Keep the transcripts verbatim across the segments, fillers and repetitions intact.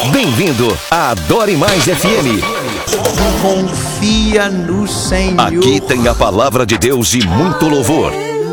Bem-vindo a Adore Mais F M. Confia no Senhor. Aqui tem a palavra de Deus e muito louvor.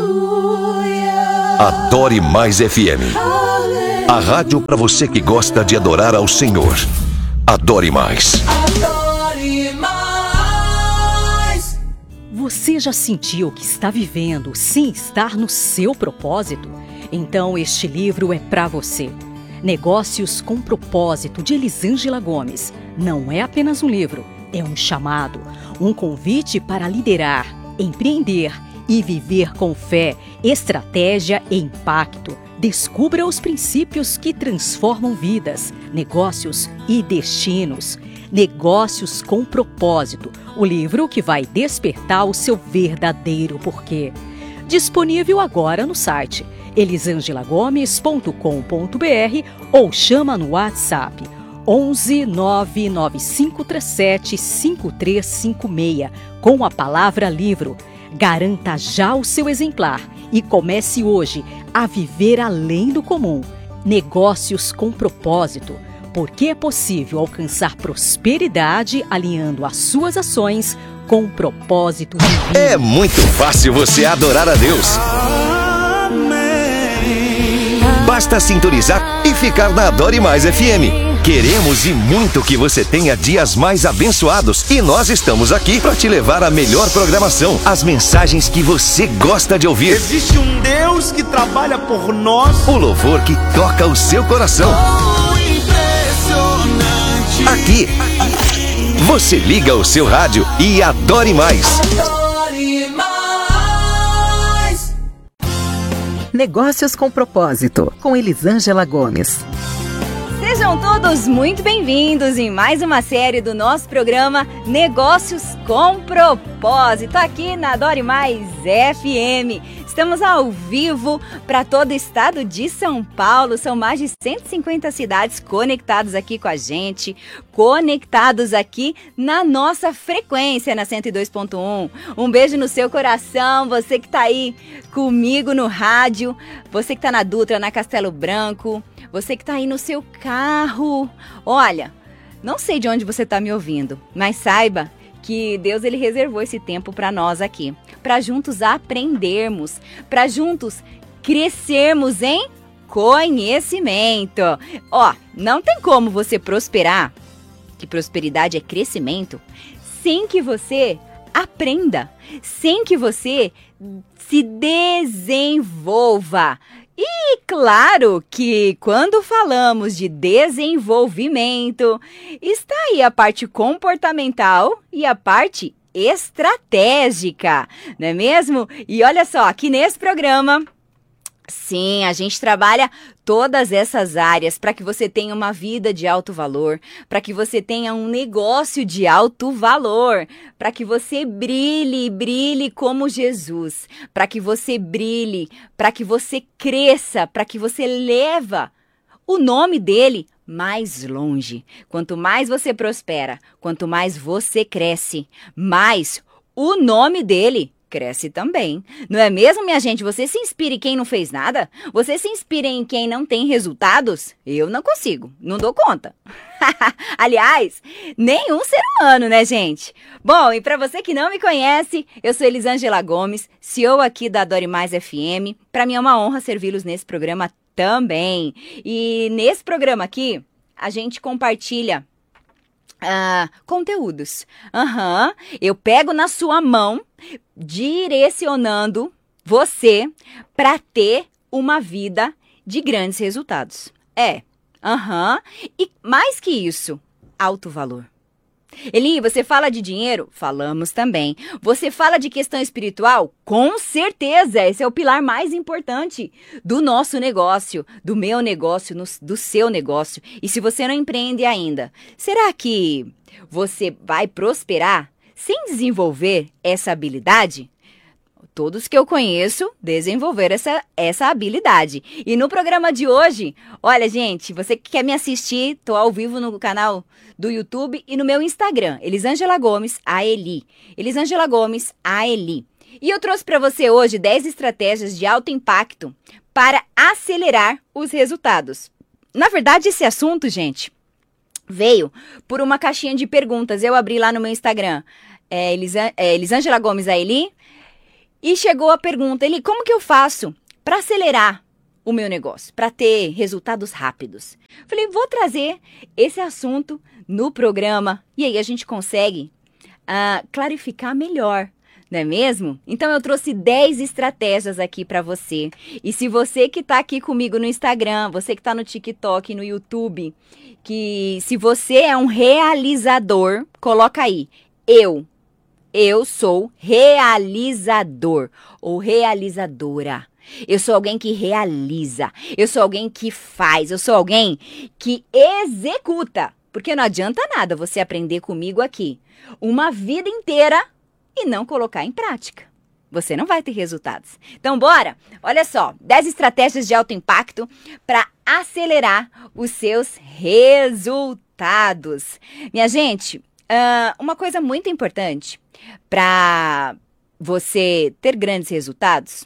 Adore Mais F M. A rádio para você que gosta de adorar ao Senhor. Adore Mais. Adore Mais. Você já sentiu que está vivendo sem estar no seu propósito? Então este livro é para você. Negócios com Propósito, de Elisângela Gomes. Não é apenas um livro, é um chamado, um convite para liderar, empreender e viver com fé, estratégia e impacto. Descubra os princípios que transformam vidas, negócios e destinos. Negócios com Propósito, o livro que vai despertar o seu verdadeiro porquê. Disponível agora no site elisangela gomes ponto com ponto b r ou chama no WhatsApp onze nove nove cinco três sete cinco três cinco seis com a palavra livro. Garanta já o seu exemplar e comece hoje a viver além do comum. Negócios com Propósito, porque é possível alcançar prosperidade alinhando as suas ações com o propósito divino. É muito fácil você adorar a Deus. Basta sintonizar e ficar na Adore Mais F M. Queremos e muito que você tenha dias mais abençoados e nós estamos aqui para te levar a melhor programação, as mensagens que você gosta de ouvir. Existe um Deus que trabalha por nós. O louvor que toca o seu coração. Oh, impressionante. Aqui, você liga o seu rádio e adore mais. Adore Mais. Negócios com Propósito, com Elisângela Gomes. Sejam todos muito bem-vindos em mais uma série do nosso programa Negócios com Propósito, aqui na Adore Mais F M. Estamos ao vivo para todo o estado de São Paulo, são mais de cento e cinquenta cidades conectadas aqui com a gente, conectados aqui na nossa frequência, na cento e dois ponto um. Um beijo no seu coração, você que está aí comigo no rádio, você que está na Dutra, na Castelo Branco, você que está aí no seu carro. Olha, não sei de onde você está me ouvindo, mas saiba que Deus ele reservou esse tempo para nós aqui, para juntos aprendermos, para juntos crescermos em conhecimento. Ó, não tem como você prosperar, que prosperidade é crescimento, sem que você aprenda, sem que você se desenvolva. E claro que quando falamos de desenvolvimento, está aí a parte comportamental e a parte estratégica, não é mesmo? E olha só, aqui nesse programa, sim, a gente trabalha todas essas áreas para que você tenha uma vida de alto valor, para que você tenha um negócio de alto valor, para que você brilhe, brilhe como Jesus, para que você brilhe, para que você cresça, para que você leva o nome dele mais longe. Quanto mais você prospera, quanto mais você cresce, mais o nome dele cresce também. Não é mesmo, minha gente? Você se inspira em quem não fez nada? Você se inspira em quem não tem resultados? Eu não consigo, não dou conta. Aliás, nenhum ser humano, né, gente? Bom, e para você que não me conhece, eu sou Elisângela Gomes, C E O aqui da Adore Mais F M. Para mim é uma honra servi-los nesse programa também. E nesse programa aqui, a gente compartilha Ah, conteúdos. Aham. Uhum. Eu pego na sua mão, direcionando você para ter uma vida de grandes resultados. É. Aham. Uhum. E mais que isso, alto valor. Eli, você fala de dinheiro? Falamos também. Você fala de questão espiritual? Com certeza, esse é o pilar mais importante do nosso negócio, do meu negócio, no, do seu negócio. E se você não empreende ainda, será que você vai prosperar sem desenvolver essa habilidade? Todos que eu conheço desenvolveram essa, essa habilidade. E no programa de hoje, olha, gente, você que quer me assistir, tô ao vivo no canal do YouTube e no meu Instagram, Elisângela Gomes, a Eli. Elisângela Gomes, a Eli. E eu trouxe para você hoje dez estratégias de alto impacto para acelerar os resultados. Na verdade, esse assunto, gente, veio por uma caixinha de perguntas. Eu abri lá no meu Instagram, é, Elisa, é, Elisângela Gomes Aeli, e chegou a pergunta, Eli, como que eu faço para acelerar o meu negócio, para ter resultados rápidos? Falei, vou trazer esse assunto no programa e aí a gente consegue uh, clarificar melhor, não é mesmo? Então eu trouxe dez estratégias aqui para você. E se você que está aqui comigo no Instagram, você que está no TikTok, no YouTube, que se você é um realizador, coloca aí, eu. Eu sou realizador ou realizadora. Eu sou alguém que realiza. Eu sou alguém que faz. Eu sou alguém que executa. Porque não adianta nada você aprender comigo aqui uma vida inteira e não colocar em prática. Você não vai ter resultados. Então, bora! Olha só, dez estratégias de alto impacto para acelerar os seus resultados. Minha gente, uh, uma coisa muito importante para você ter grandes resultados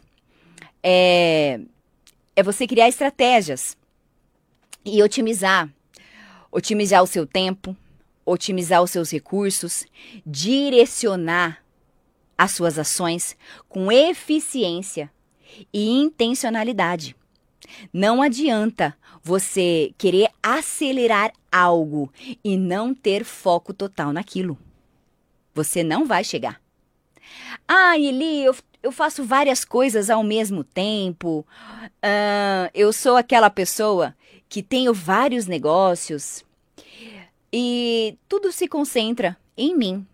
é, é você criar estratégias e otimizar. Otimizar o seu tempo, otimizar os seus recursos, direcionar as suas ações com eficiência e intencionalidade. Não adianta você querer acelerar algo e não ter foco total naquilo. Você não vai chegar. Ah, Eli, eu, eu faço várias coisas ao mesmo tempo. Uh, eu sou aquela pessoa que tenho vários negócios e tudo se concentra em mim.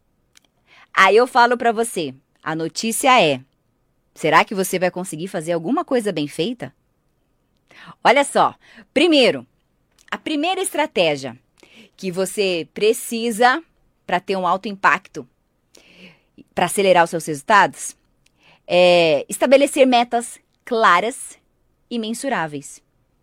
Aí eu falo para você, a notícia é, será que você vai conseguir fazer alguma coisa bem feita? Olha só, primeiro, a primeira estratégia que você precisa para ter um alto impacto, para acelerar os seus resultados, é estabelecer metas claras e mensuráveis.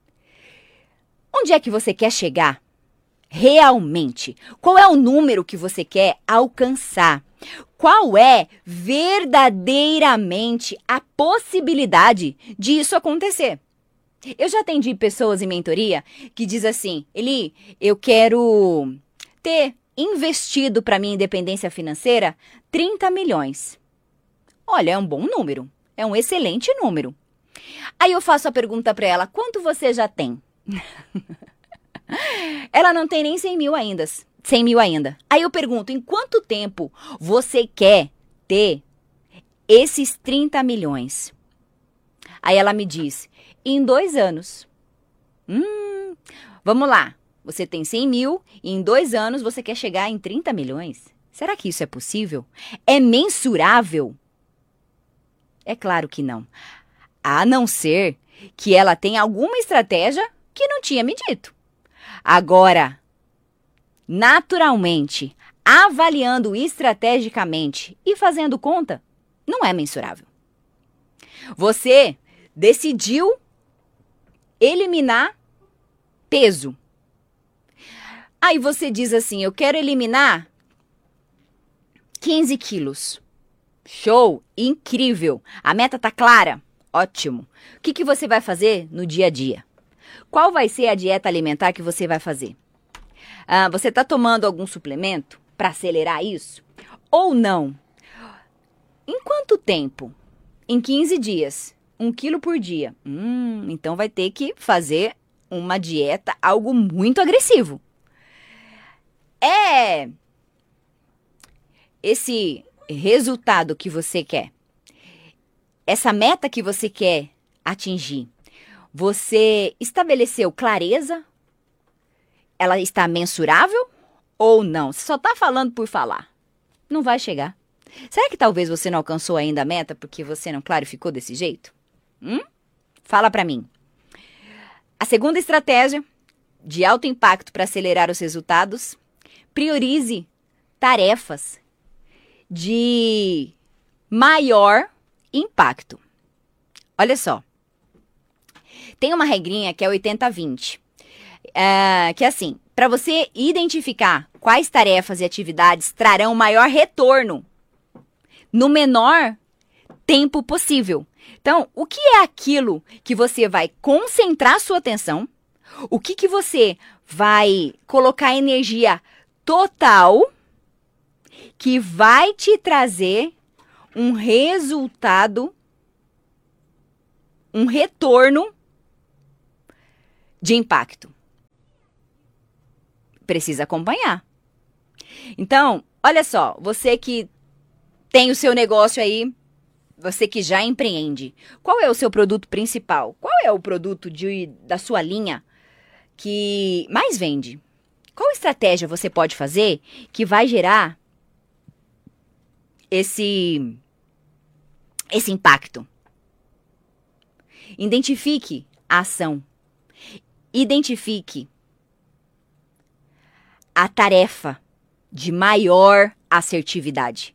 Onde é que você quer chegar? Realmente? Qual é o número que você quer alcançar? Qual é verdadeiramente a possibilidade de isso acontecer? Eu já atendi pessoas em mentoria que diz assim, Eli, eu quero ter investido para minha independência financeira trinta milhões. Olha, é um bom número, é um excelente número. Aí eu faço a pergunta para ela, quanto você já tem? Ela não tem nem cem mil ainda. cem mil ainda. Aí eu pergunto, em quanto tempo você quer ter esses trinta milhões? Aí ela me diz, em dois anos. Hum, vamos lá. Você tem cem mil e em dois anos você quer chegar em trinta milhões? Será que isso é possível? É mensurável? É claro que não. A não ser que ela tenha alguma estratégia que não tinha me dito. Agora, naturalmente, avaliando estrategicamente e fazendo conta, não é mensurável. Você decidiu eliminar peso. Aí você diz assim, eu quero eliminar quinze quilos. Show, incrível. A meta tá clara? Ótimo. O que, que você vai fazer no dia a dia? Qual vai ser a dieta alimentar que você vai fazer? Ah, você está tomando algum suplemento para acelerar isso? Ou não? Em quanto tempo? Em quinze dias. Um quilo por dia. Hum, então vai ter que fazer uma dieta, algo muito agressivo. É esse resultado que você quer, essa meta que você quer atingir, você estabeleceu clareza? Ela está mensurável ou não? Você só está falando por falar. Não vai chegar. Será que talvez você não alcançou ainda a meta porque você não clarificou desse jeito? Hum? Fala para mim. A segunda estratégia de alto impacto para acelerar os resultados, priorize tarefas de maior impacto. Olha só. Tem uma regrinha que é oitenta vinte. Uh, que é assim, para você identificar quais tarefas e atividades trarão maior retorno no menor tempo possível. Então, o que é aquilo que você vai concentrar sua atenção, O que, que você vai colocar energia total que vai te trazer um resultado, um retorno de impacto? Precisa acompanhar. Então, olha só, você que tem o seu negócio aí, você que já empreende, qual é o seu produto principal? Qual é o produto de, da sua linha que mais vende? Qual estratégia você pode fazer que vai gerar esse, esse impacto? Identifique a ação. Identifique a tarefa de maior assertividade.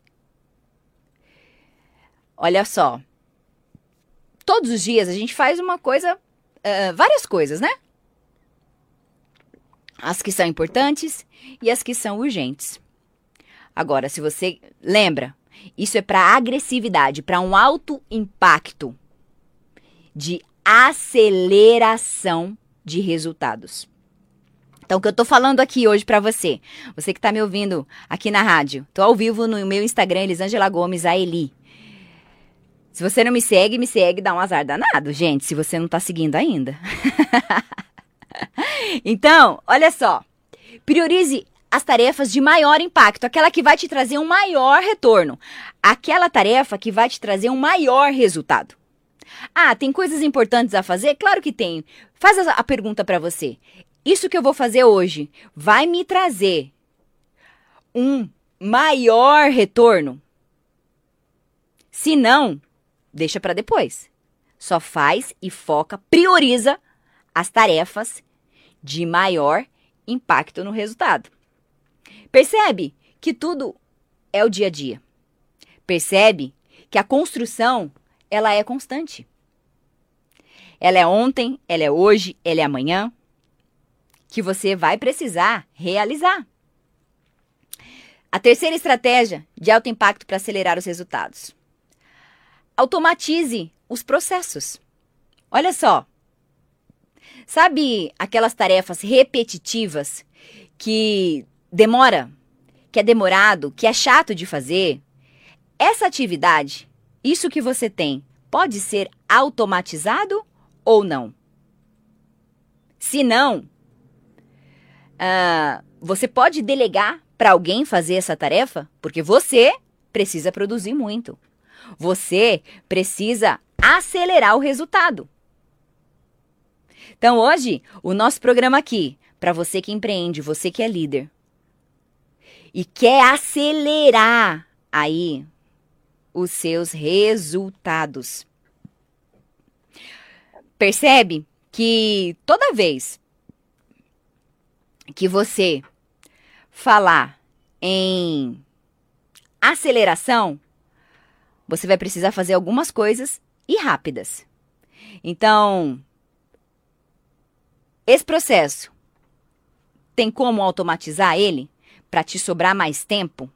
Olha só, todos os dias a gente faz uma coisa, uh, várias coisas, né? As que são importantes e as que são urgentes. Agora, se você lembra, isso é para agressividade, para um alto impacto de aceleração de resultados. Então, o que eu tô falando aqui hoje para você, você que tá me ouvindo aqui na rádio, tô ao vivo no meu Instagram, Elisângela Gomes, a Eli. Se você não me segue, me segue, dá um azar danado, gente, se você não tá seguindo ainda. Então, olha só, priorize as tarefas de maior impacto, aquela que vai te trazer um maior retorno, aquela tarefa que vai te trazer um maior resultado. Ah, tem coisas importantes a fazer? Claro que tem. Faz a, a pergunta para você. Isso que eu vou fazer hoje vai me trazer um maior retorno? Se não, deixa para depois. Só faz e foca, prioriza as tarefas de maior impacto no resultado. Percebe que tudo é o dia a dia. Percebe que a construção, ela é constante. Ela é ontem, ela é hoje, ela é amanhã, que você vai precisar realizar. A terceira estratégia de alto impacto para acelerar os resultados. Automatize os processos. Olha só. Sabe aquelas tarefas repetitivas que demora, que é demorado, que é chato de fazer? Essa atividade, isso que você tem, pode ser automatizado ou não? Se não, uh, você pode delegar para alguém fazer essa tarefa, porque você precisa produzir muito. Você precisa acelerar o resultado. Então, hoje, o nosso programa aqui, para você que empreende, você que é líder, e quer acelerar aí os seus resultados. Percebe que toda vez que você falar em aceleração, você vai precisar fazer algumas coisas e rápidas. Então, esse processo, tem como automatizar ele para te sobrar mais tempo?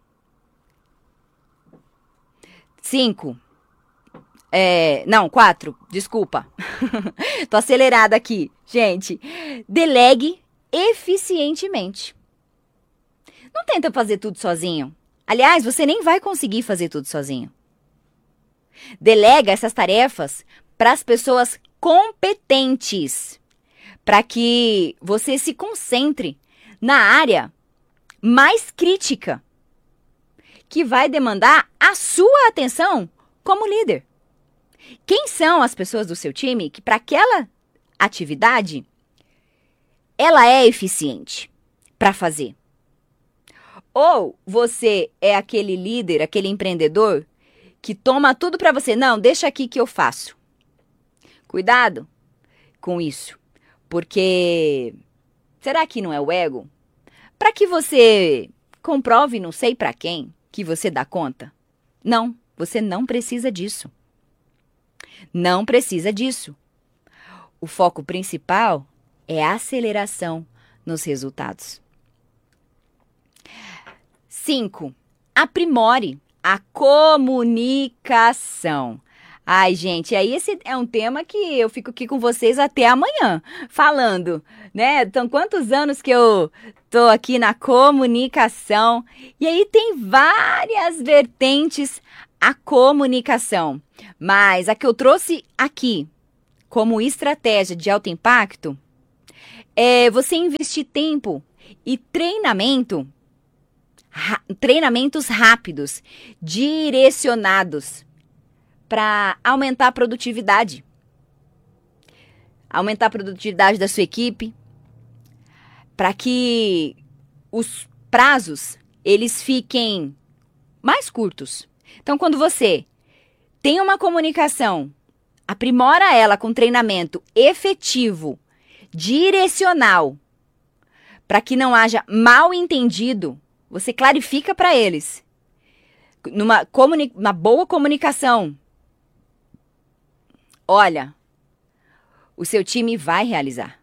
Cinco. É, não, quatro. Desculpa. Tô acelerada aqui. Gente, delegue eficientemente. Não tenta fazer tudo sozinho. Aliás, você nem vai conseguir fazer tudo sozinho. Delega essas tarefas para as pessoas competentes, para que você se concentre na área mais crítica, que vai demandar a sua atenção como líder. Quem são as pessoas do seu time que para aquela atividade ela é eficiente para fazer? Ou você é aquele líder, aquele empreendedor que toma tudo para você? Não, deixa aqui que eu faço. Cuidado com isso, porque será que não é o ego? Para que você comprove não sei para quem que você dá conta? Não, você não precisa disso. Não precisa disso. O foco principal é a aceleração nos resultados. Cinco. Aprimore a comunicação. Ai, gente, aí esse é um tema que eu fico aqui com vocês até amanhã, falando, né? Então, quantos anos que eu tô aqui na comunicação? E aí tem várias vertentes a comunicação. Mas a que eu trouxe aqui como estratégia de alto impacto é você investir tempo e treinamento, ra- treinamentos rápidos, direcionados para aumentar a produtividade. Aumentar a produtividade da sua equipe, para que os prazos eles fiquem mais curtos. Então, quando você tem uma comunicação, aprimora ela com treinamento efetivo, direcional, para que não haja mal entendido, você clarifica para eles. Numa comuni- uma boa comunicação, olha, o seu time vai realizar.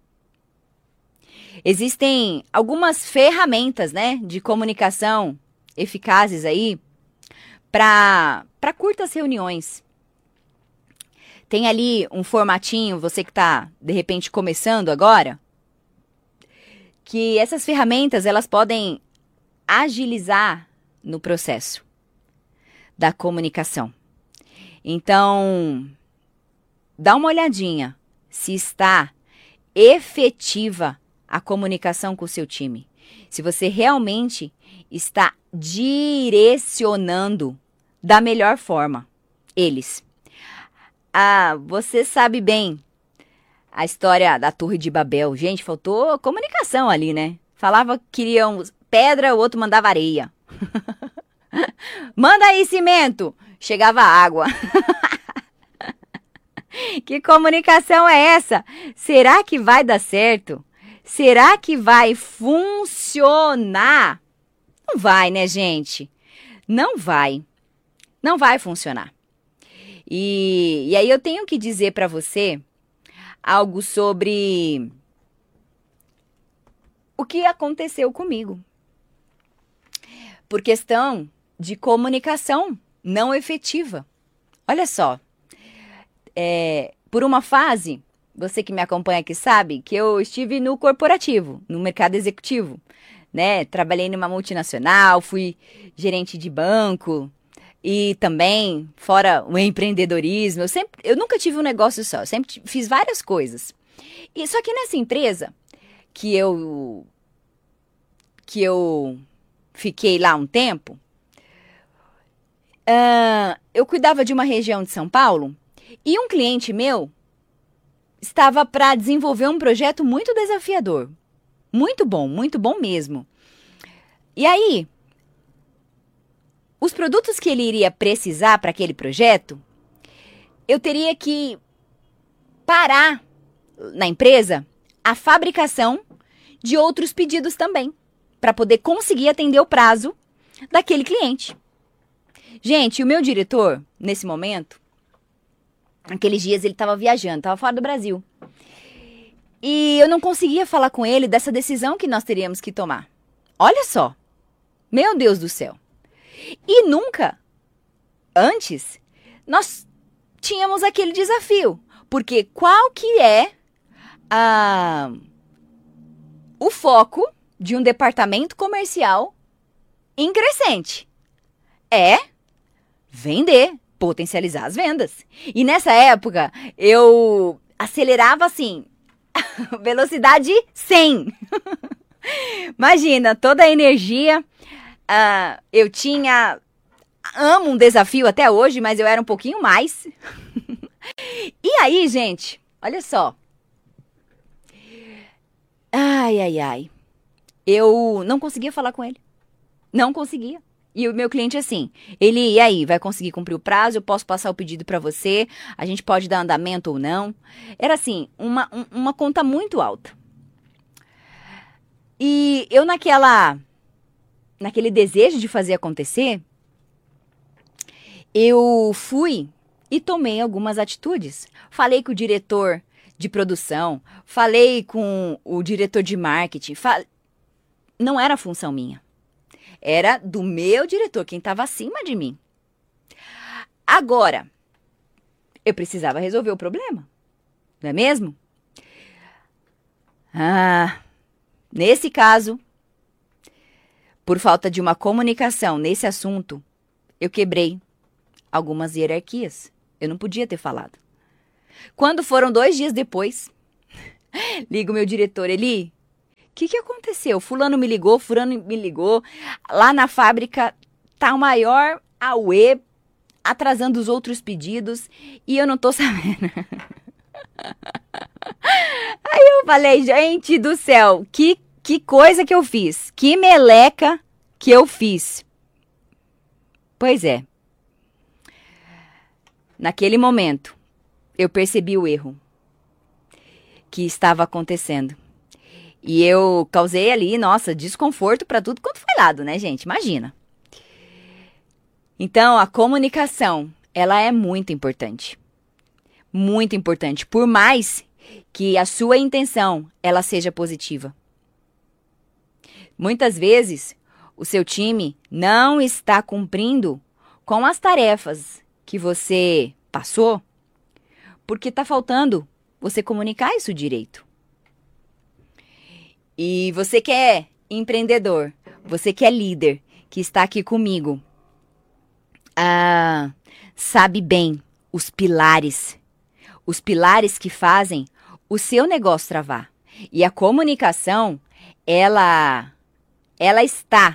Existem algumas ferramentas, né, de comunicação eficazes aí para para curtas reuniões. Tem ali um formatinho, você que está, de repente, começando agora, que essas ferramentas, elas podem agilizar no processo da comunicação. Então, dá uma olhadinha se está efetiva a comunicação com o seu time. Se você realmente está direcionando da melhor forma eles. Ah, você sabe bem a história da Torre de Babel. Gente, faltou comunicação ali, né? Falava que queriam pedra, o outro mandava areia. Manda aí cimento. Chegava água. Que comunicação é essa? Será que vai dar certo? Será que vai funcionar? Não vai, né, gente? Não vai. Não vai funcionar. E, e aí eu tenho que dizer para você algo sobre o que aconteceu comigo. Por questão de comunicação não efetiva. Olha só, é, por uma fase, você que me acompanha aqui sabe que eu estive no corporativo, no mercado executivo, né? Trabalhei numa multinacional, fui gerente de banco e também, fora o empreendedorismo, eu, sempre, eu nunca tive um negócio só, eu sempre fiz várias coisas. E só que nessa empresa que eu, que eu fiquei lá um tempo, uh, eu cuidava de uma região de São Paulo e um cliente meu estava para desenvolver um projeto muito desafiador. Muito bom, muito bom mesmo. E aí, os produtos que ele iria precisar para aquele projeto, eu teria que parar na empresa a fabricação de outros pedidos também, para poder conseguir atender o prazo daquele cliente. Gente, o meu diretor, nesse momento, naqueles dias ele estava viajando, estava fora do Brasil. E eu não conseguia falar com ele dessa decisão que nós teríamos que tomar. Olha só, meu Deus do céu. E nunca, antes, nós tínhamos aquele desafio. Porque qual que é a, o foco de um departamento comercial em crescente? É vender, potencializar as vendas. E nessa época, eu acelerava assim, velocidade cem. Imagina, toda a energia. Uh, eu tinha... Amo um desafio até hoje, mas eu era um pouquinho mais. E aí, gente, olha só. Ai, ai, ai. Eu não conseguia falar com ele. Não conseguia. E o meu cliente assim, ele, e aí, vai conseguir cumprir o prazo? Eu posso passar o pedido para você? A gente pode dar andamento ou não? Era assim, uma, um, uma conta muito alta. E eu naquela... naquele desejo de fazer acontecer, eu fui e tomei algumas atitudes. Falei com o diretor de produção, falei com o diretor de marketing. Fal... Não era função minha. Era do meu diretor, quem estava acima de mim. Agora, eu precisava resolver o problema, não é mesmo? Ah, nesse caso, por falta de uma comunicação nesse assunto, eu quebrei algumas hierarquias. Eu não podia ter falado. Quando foram dois dias depois, liga o meu diretor, Eli, o que, que aconteceu? Fulano me ligou, fulano me ligou, lá na fábrica tá o maior auê, atrasando os outros pedidos, e eu não tô sabendo. Aí eu falei, gente do céu, que, que coisa que eu fiz, que meleca que eu fiz. Pois é, naquele momento, eu percebi o erro que estava acontecendo. E eu causei ali, nossa, desconforto para tudo quanto foi lado, né, gente? Imagina. Então, a comunicação, ela é muito importante. Muito importante. Por mais que a sua intenção, ela seja positiva. Muitas vezes, o seu time não está cumprindo com as tarefas que você passou, porque está faltando você comunicar isso direito. E você que é empreendedor, você que é líder, que está aqui comigo, ah, sabe bem os pilares, os pilares que fazem o seu negócio travar. E a comunicação, ela, ela está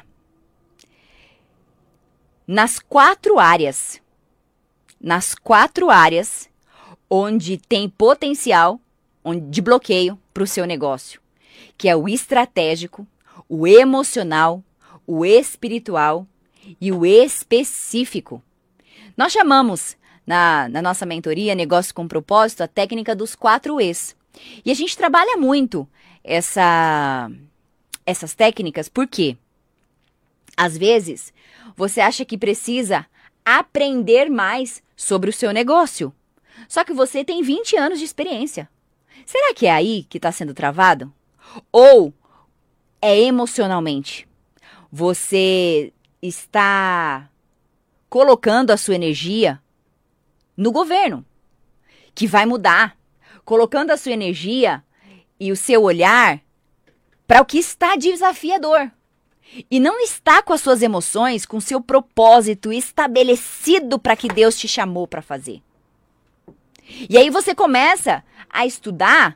nas quatro áreas, nas quatro áreas onde tem potencial de bloqueio para o seu negócio, que é o estratégico, o emocional, o espiritual e o específico. Nós chamamos, na, na nossa mentoria Negócio com Propósito, a técnica dos quatro E's. E a gente trabalha muito essa, essas técnicas porque, às vezes, você acha que precisa aprender mais sobre o seu negócio. Só que você tem vinte anos de experiência. Será que é aí que está sendo travado? Ou é emocionalmente? Você está colocando a sua energia no governo, que vai mudar. Colocando a sua energia e o seu olhar para o que está desafiador. E não está com as suas emoções, com o seu propósito estabelecido para que Deus te chamou para fazer. E aí você começa a estudar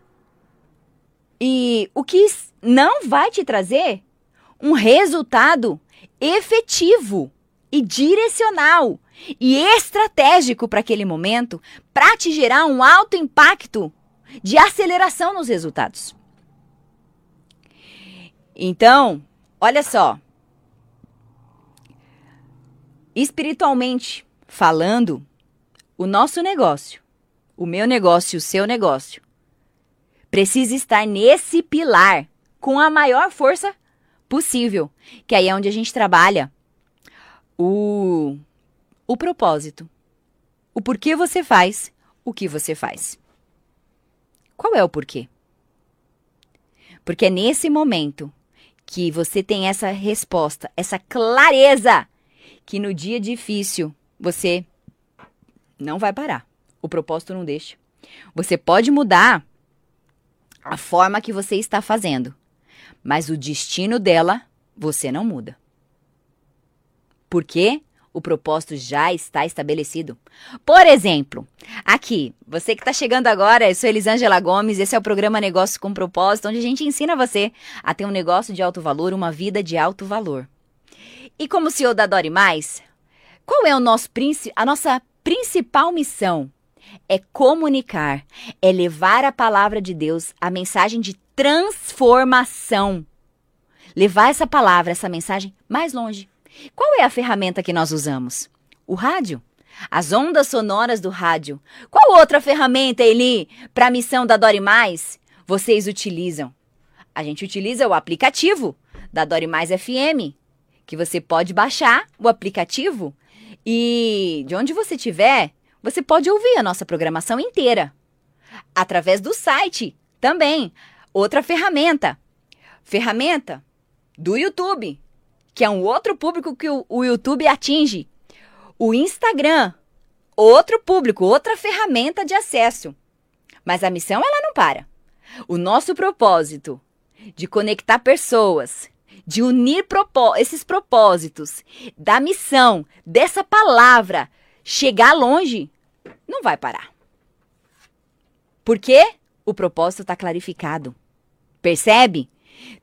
e o que não vai te trazer um resultado efetivo e direcional e estratégico para aquele momento, para te gerar um alto impacto de aceleração nos resultados. Então, olha só, espiritualmente falando, o nosso negócio, o meu negócio e o seu negócio, precisa estar nesse pilar com a maior força possível, que aí é onde a gente trabalha o, o propósito, o porquê você faz o que você faz. Qual é o porquê? Porque é nesse momento que você tem essa resposta, essa clareza, que no dia difícil você não vai parar. O propósito não deixa. Você pode mudar a forma que você está fazendo, mas o destino dela você não muda. Por quê? O propósito já está estabelecido. Por exemplo, aqui, você que está chegando agora, eu sou Elisângela Gomes, esse é o programa Negócio com Propósito, onde a gente ensina você a ter um negócio de alto valor, uma vida de alto valor. E como C E O da Dore Mais, qual é o nosso, a nossa principal missão? É comunicar, é levar a palavra de Deus, a mensagem de transformação. Levar essa palavra, essa mensagem mais longe. Qual é a ferramenta que nós usamos? O rádio. As ondas sonoras do rádio. Qual outra ferramenta, Eli, para a missão da Dore Mais, vocês utilizam? A gente utiliza o aplicativo da Dore Mais F M, que você pode baixar o aplicativo e de onde você estiver, você pode ouvir a nossa programação inteira. Através do site também. Outra ferramenta. Ferramenta do YouTube, que é um outro público que o, o YouTube atinge. O Instagram, outro público, outra ferramenta de acesso. Mas a missão, ela não para. O nosso propósito de conectar pessoas, de unir propó- esses propósitos, da missão, dessa palavra, chegar longe, não vai parar. Por quê? O propósito está clarificado. Percebe?